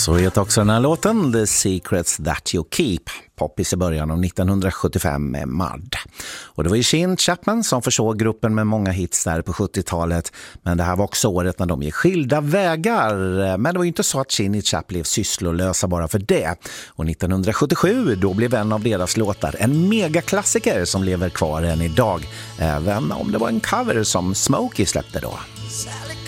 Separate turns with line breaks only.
Så heter också den här låten The Secrets That You Keep, poppis i början av 1975 med Mud. Och det var ju Gene Chapman som försåg gruppen med många hits där på 70-talet, men det här var också året när de gick skilda vägar. Men det var ju inte så att Gene Chapman blev sysslolösa bara för det. Och 1977 då blev en av deras låtar en megaklassiker som lever kvar än idag, även om det var en cover som Smokey släppte då.